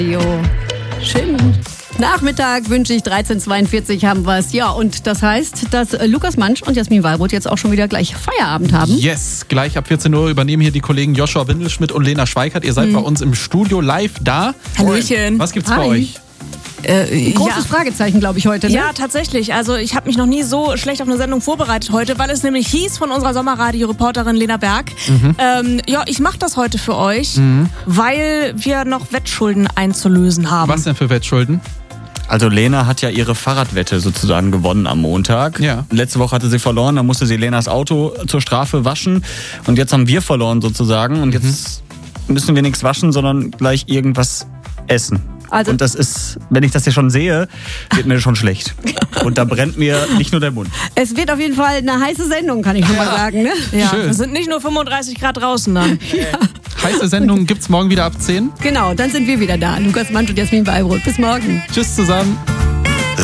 Jo, schönen Nachmittag wünsche ich, 13:42 haben wir es. Ja, und das heißt, dass Lukas Mansch und Jasmin Wallroth jetzt auch schon wieder gleich Feierabend haben. Yes, gleich ab 14 Uhr übernehmen hier die Kollegen Joshua Windelschmidt und Lena Schweikert. Ihr seid bei uns im Studio live da. Hallöchen. Was gibt's bei euch? Großes Fragezeichen, glaube ich, heute, ne? Ja, tatsächlich. Also ich habe mich noch nie so schlecht auf eine Sendung vorbereitet heute, weil es nämlich hieß von unserer Sommerradio-Reporterin Lena Berg, ich mache das heute für euch, weil wir noch Wettschulden einzulösen haben. Was denn für Wettschulden? Also Lena hat ja ihre Fahrradwette sozusagen gewonnen am Montag. Ja. Letzte Woche hatte sie verloren, da musste sie Lenas Auto zur Strafe waschen. Und jetzt haben wir verloren sozusagen. Und jetzt müssen wir nichts waschen, sondern gleich irgendwas essen. Also, und das ist, wenn ich das hier schon sehe, wird mir schon schlecht. Und da brennt mir nicht nur der Mund. es wird auf jeden Fall eine heiße Sendung, kann ich schon mal sagen, ne? Ja, Schön. es sind nicht nur 35 Grad draußen dann. Heiße Sendung gibt's morgen wieder ab 10. Genau, dann sind wir wieder da. Lukas Mansch und Jasmin Wallroth. Bis morgen. Tschüss zusammen.